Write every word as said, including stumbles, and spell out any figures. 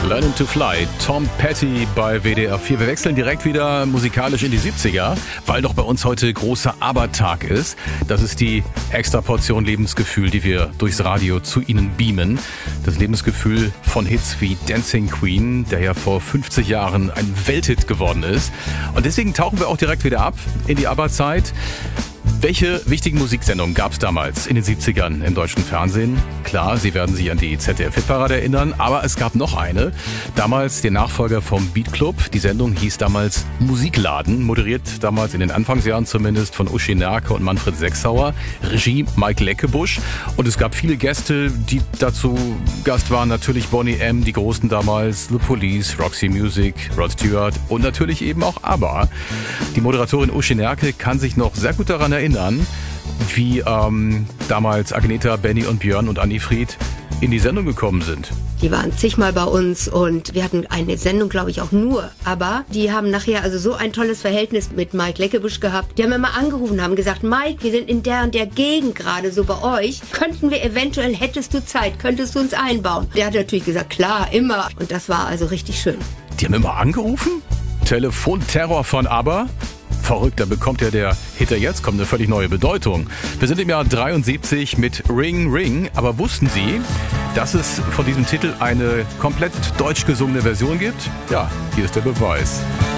Learning to Fly, Tom Petty bei W D R vier. Wir wechseln direkt wieder musikalisch in die siebziger, weil doch bei uns heute großer Abertag ist. Das ist die extra Portion Lebensgefühl, die wir durchs Radio zu Ihnen beamen. Das Lebensgefühl von Hits wie Dancing Queen, der ja vor fünfzig Jahren ein Welthit geworden ist. Und deswegen tauchen wir auch direkt wieder ab in die Aberzeit. Welche wichtigen Musiksendungen gab es damals in den siebzigern im deutschen Fernsehen? Klar, Sie werden sich an die Z D F-Hitparade erinnern, aber es gab noch eine. Damals der Nachfolger vom Beat Club. Die Sendung hieß damals Musikladen, moderiert damals in den Anfangsjahren zumindest von Uschi Nerke und Manfred Sechsauer. Regie Mike Leckebusch. Und es gab viele Gäste, die dazu Gast waren. Natürlich Boney M., die Großen damals, The Police, Roxy Music, Rod Stewart und natürlich eben auch ABBA. Die Moderatorin Uschi Nerke kann sich noch sehr gut daran erinnern, wie ähm, damals Agneta, Benny und Björn und Anni Fried in die Sendung gekommen sind. Die waren zigmal bei uns und wir hatten eine Sendung, glaube ich, auch nur. Aber die haben nachher also so ein tolles Verhältnis mit Mike Leckebusch gehabt. Die haben immer angerufen, haben gesagt, Mike, wir sind in der und der Gegend gerade so bei euch. Könnten wir eventuell, hättest du Zeit, könntest du uns einbauen? Der hat natürlich gesagt, klar, immer. Und das war also richtig schön. Die haben immer angerufen? Telefonterror von ABBA? Verrückt, da bekommt ja der Hit der jetzt kommt eine völlig neue Bedeutung. Wir sind im Jahr dreiundsiebzig mit Ring Ring, aber wussten Sie, dass es von diesem Titel eine komplett deutsch gesungene Version gibt? Ja, hier ist der Beweis.